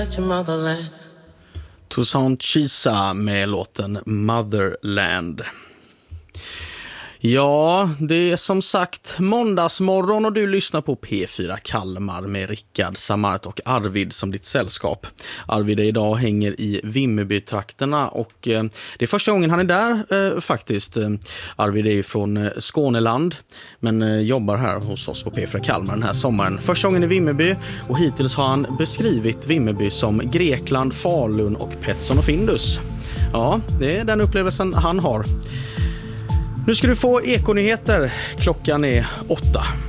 Toussaint Chisa med låten Motherland. Ja, det är som sagt måndagsmorgon och du lyssnar på P4 Kalmar med Rickard, Samart och Arvid som ditt sällskap. Arvid är idag hänger i Vimmerby-trakterna och det är första gången han är där faktiskt. Arvid är ju från Skåneland men jobbar här hos oss på P4 Kalmar den här sommaren. Första gången i Vimmerby och hittills har han beskrivit Vimmerby som Grekland, Falun och Petson och Findus. Ja, det är den upplevelsen han har. Nu ska du få ekonyheter. Klockan är 8.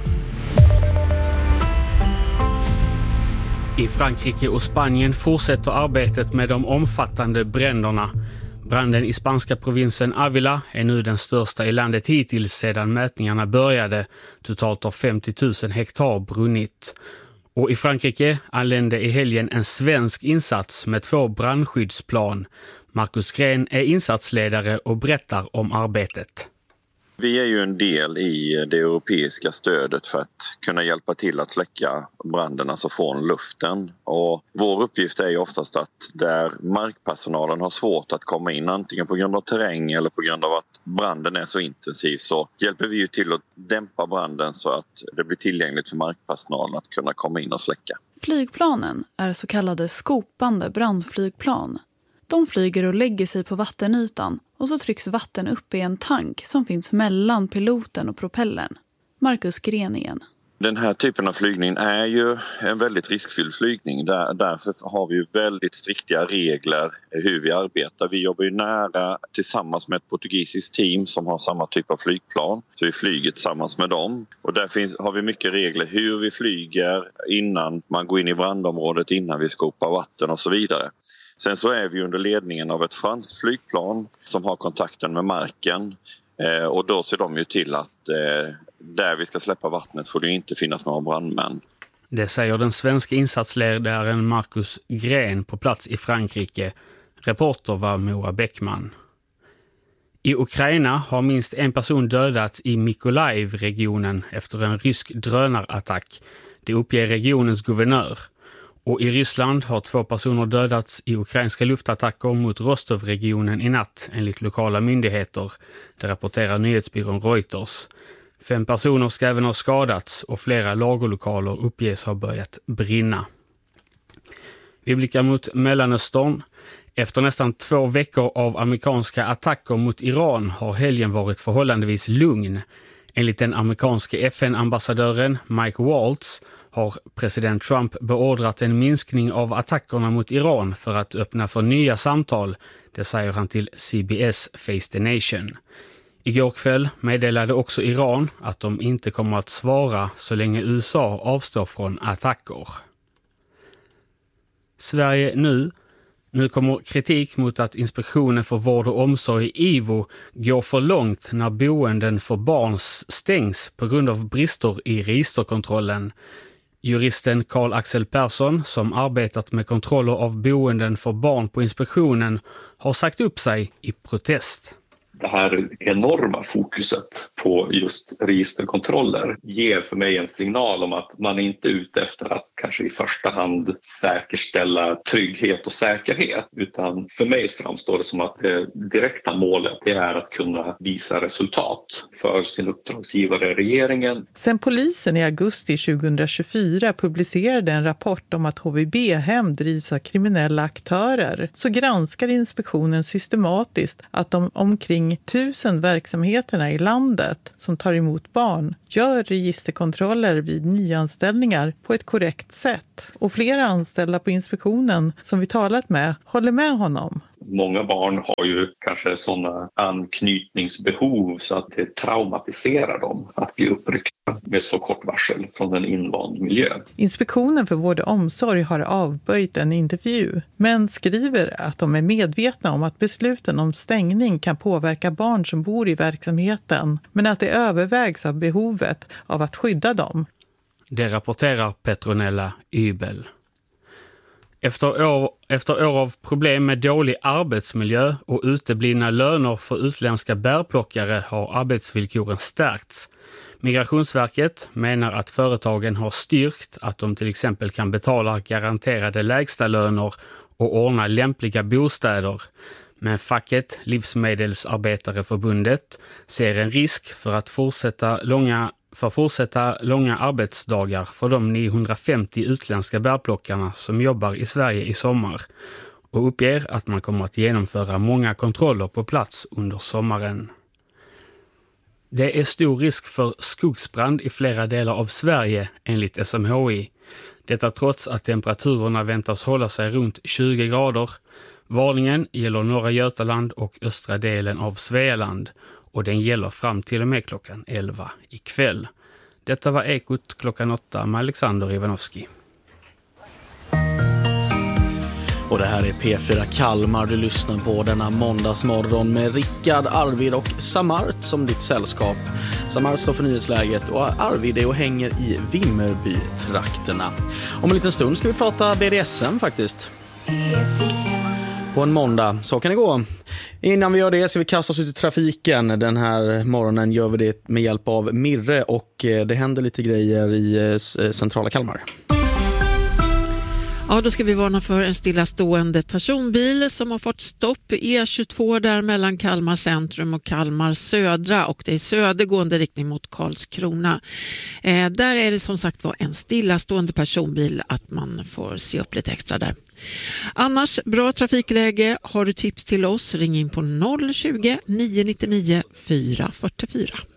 I Frankrike och Spanien fortsätter arbetet med de omfattande bränderna. Branden i spanska provinsen Ávila är nu den största i landet hittills sedan mätningarna började. Totalt har 50 000 hektar brunnit. Och i Frankrike anlände i helgen en svensk insats med 2 brandskyddsplan. Marcus Gren är insatsledare och berättar om arbetet. Vi är ju en del i det europeiska stödet för att kunna hjälpa till att släcka branden, alltså från luften. Och vår uppgift är ju oftast att där markpersonalen har svårt att komma in, antingen på grund av terräng eller på grund av att branden är så intensiv, så hjälper vi ju till att dämpa branden så att det blir tillgängligt för markpersonalen att kunna komma in och släcka. Flygplanen är så kallade skopande brandflygplan. De flyger och lägger sig på vattenytan och så trycks vatten upp i en tank som finns mellan piloten och propellern. Marcus Gren igen. Den här typen av flygning är ju en väldigt riskfylld flygning. Därför har vi ju väldigt strikta regler hur vi arbetar. Vi jobbar ju nära tillsammans med ett portugisiskt team som har samma typ av flygplan. Så vi flyger tillsammans med dem. Och där har vi mycket regler hur vi flyger innan man går in i brandområdet, innan vi skopar vatten och så vidare. Sen så är vi under ledningen av ett franskt flygplan som har kontakten med marken och då ser de ju till att där vi ska släppa vattnet får det inte finnas några brandmän. Det säger den svenska insatsledaren Marcus Gren på plats i Frankrike. Reporter var Moa Bäckman. I Ukraina har minst en person dödats i Mykolaiv-regionen efter en rysk drönarattack. Det uppger regionens guvernör. Och i Ryssland har 2 personer dödats i ukrainska luftattacker mot Rostov-regionen i natt enligt lokala myndigheter. Det rapporterar nyhetsbyrån Reuters. 5 personer ska även ha skadats och flera lagerlokaler uppges ha börjat brinna. Vi blickar mot Mellanöstern. Efter nästan 2 veckor av amerikanska attacker mot Iran har helgen varit förhållandevis lugn. Enligt den amerikanska FN-ambassadören Mike Waltz har president Trump beordrat en minskning av attackerna mot Iran för att öppna för nya samtal, det säger han till CBS Face the Nation. Igår kväll meddelade också Iran att de inte kommer att svara så länge USA avstår från attacker. Sverige nu. Nu kommer kritik mot att Inspektionen för vård och omsorg IVO går för långt när boenden för barn stängs på grund av brister i registerkontrollen. Juristen Carl Axel Persson, som arbetat med kontroller av boenden för barn på inspektionen, har sagt upp sig i protest. Det här enorma fokuset på just registerkontroller ger för mig en signal om att man inte är ute efter att kanske i första hand säkerställa trygghet och säkerhet, utan för mig framstår det som att det direkta målet är att kunna visa resultat för sin uppdragsgivare regeringen. Sen polisen i augusti 2024 publicerade en rapport om att HVB-hem drivs av kriminella aktörer, så granskar inspektionen systematiskt att de omkring 1000 verksamheterna i landet som tar emot barn gör registerkontroller vid nyanställningar på ett korrekt sätt. Och flera anställda på inspektionen som vi talat med håller med honom. Många barn har ju kanske sådana anknytningsbehov så att det traumatiserar dem att bli uppryckta med så kort varsel från en invand miljö. Inspektionen för vård och omsorg har avböjt en intervju, men skriver att de är medvetna om att besluten om stängning kan påverka barn som bor i verksamheten, men att det övervägs av behovet av att skydda dem. Det rapporterar Petronella Ybel. Efter år av problem med dålig arbetsmiljö och uteblivna löner för utländska bärplockare har arbetsvillkoren stärkts. Migrationsverket menar att företagen har styrkt att de till exempel kan betala garanterade lägsta löner och ordna lämpliga bostäder. Men facket Livsmedelsarbetareförbundet ser en risk för att fortsätta långa arbetsdagar för de 950 utländska bärplockarna som jobbar i Sverige i sommar och uppger att man kommer att genomföra många kontroller på plats under sommaren. Det är stor risk för skogsbrand i flera delar av Sverige enligt SMHI. Detta trots att temperaturerna väntas hålla sig runt 20 grader. Varningen gäller norra Götaland och östra delen av Svealand och den gäller fram till och med klockan 11 ikväll. Detta var Ekot klockan 8 med Alexander Ivanovski. Och det här är P4 Kalmar. Du lyssnar på denna måndagsmorgon med Rickard, Arvid och Samart som ditt sällskap. Samart står för nyhetsläget och Arvid är och hänger i Vimmerby-trakterna. Om en liten stund ska vi prata BDSM faktiskt. På en måndag, så kan det gå. Innan vi gör det ska vi kasta oss ut i trafiken. Den här morgonen gör vi det med hjälp av Mirre och det händer lite grejer i centrala Kalmar. Ja, då ska vi varna för en stillastående personbil som har fått stopp E22 där mellan Kalmar centrum och Kalmar södra och det är södergående riktning mot Karlskrona. Där är det som sagt var en stillastående personbil att man får se upp lite extra där. Annars, bra trafikläge. Har du tips till oss, ring in på 020 999 444.